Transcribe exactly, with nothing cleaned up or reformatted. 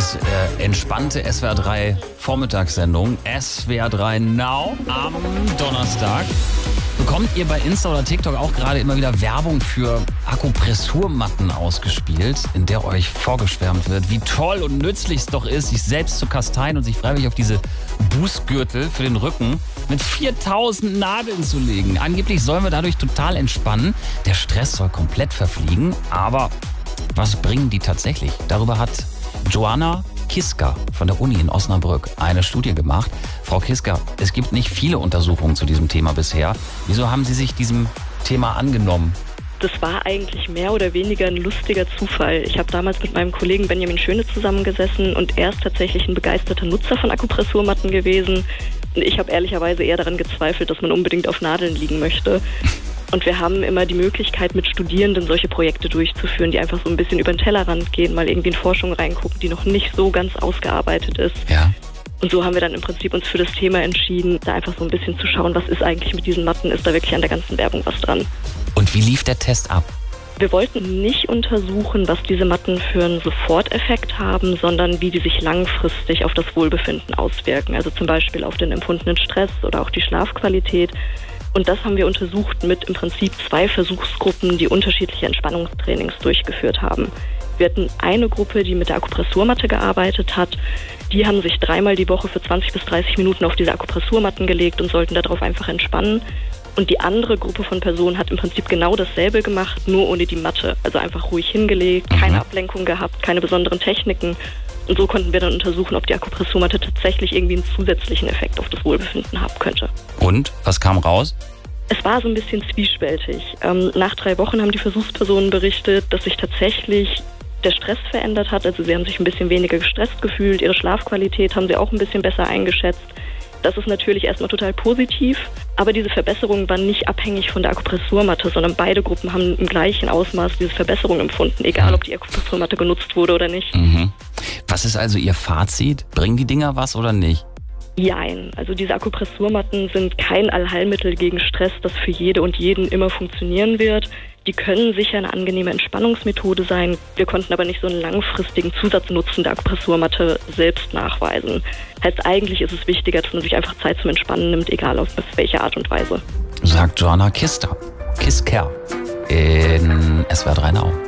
ist äh, entspannte S W R drei Vormittagssendung. S W R drei Now am Donnerstag. Bekommt ihr bei Insta oder TikTok auch gerade immer wieder Werbung für Akupressurmatten ausgespielt, in der euch vorgeschwärmt wird, wie toll und nützlich es doch ist, sich selbst zu kasteien und sich freiwillig auf diese Bußgürtel für den Rücken mit viertausend Nadeln zu legen. Angeblich sollen wir dadurch total entspannen. Der Stress soll komplett verfliegen. Aber was bringen die tatsächlich? Darüber hat Joanna Kiska von der Uni in Osnabrück eine Studie gemacht. Frau Kiska, es gibt nicht viele Untersuchungen zu diesem Thema bisher. Wieso haben Sie sich diesem Thema angenommen? Das war eigentlich mehr oder weniger ein lustiger Zufall. Ich habe damals mit meinem Kollegen Benjamin Schöne zusammengesessen und er ist tatsächlich ein begeisterter Nutzer von Akupressurmatten gewesen. Und ich habe ehrlicherweise eher daran gezweifelt, dass man unbedingt auf Nadeln liegen möchte. Und wir haben immer die Möglichkeit, mit Studierenden solche Projekte durchzuführen, die einfach so ein bisschen über den Tellerrand gehen, mal irgendwie in Forschung reingucken, die noch nicht so ganz ausgearbeitet ist. Ja. Und so haben wir dann im Prinzip uns für das Thema entschieden, da einfach so ein bisschen zu schauen, was ist eigentlich mit diesen Matten, ist da wirklich an der ganzen Werbung was dran. Und wie lief der Test ab? Wir wollten nicht untersuchen, was diese Matten für einen Soforteffekt haben, sondern wie die sich langfristig auf das Wohlbefinden auswirken. Also zum Beispiel auf den empfundenen Stress oder auch die Schlafqualität. Und das haben wir untersucht mit im Prinzip zwei Versuchsgruppen, die unterschiedliche Entspannungstrainings durchgeführt haben. Wir hatten eine Gruppe, die mit der Akupressurmatte gearbeitet hat. Die haben sich dreimal die Woche für zwanzig bis dreißig Minuten auf diese Akupressurmatten gelegt und sollten darauf einfach entspannen. Und die andere Gruppe von Personen hat im Prinzip genau dasselbe gemacht, nur ohne die Matte. Also einfach ruhig hingelegt, keine Ablenkung gehabt, keine besonderen Techniken. Und so konnten wir dann untersuchen, ob die Akupressurmatte tatsächlich irgendwie einen zusätzlichen Effekt auf das Wohlbefinden haben könnte. Und? Was kam raus? Es war so ein bisschen zwiespältig. Ähm, nach drei Wochen haben die Versuchspersonen berichtet, dass sich tatsächlich der Stress verändert hat. Also sie haben sich ein bisschen weniger gestresst gefühlt, ihre Schlafqualität haben sie auch ein bisschen besser eingeschätzt. Das ist natürlich erstmal total positiv, aber diese Verbesserungen waren nicht abhängig von der Akupressurmatte, sondern beide Gruppen haben im gleichen Ausmaß diese Verbesserung empfunden, egal ob die Akupressurmatte genutzt wurde oder nicht. Mhm. Was ist also Ihr Fazit? Bringen die Dinger was oder nicht? Jein. Also diese Akupressurmatten sind kein Allheilmittel gegen Stress, das für jede und jeden immer funktionieren wird. Die können sicher eine angenehme Entspannungsmethode sein. Wir konnten aber nicht so einen langfristigen Zusatznutzen der Akupressurmatte selbst nachweisen. Heißt, eigentlich ist es wichtiger, dass man sich einfach Zeit zum Entspannen nimmt, egal auf welche Art und Weise. Sagt Joanna Kiska, Kiska in S W R drei Now.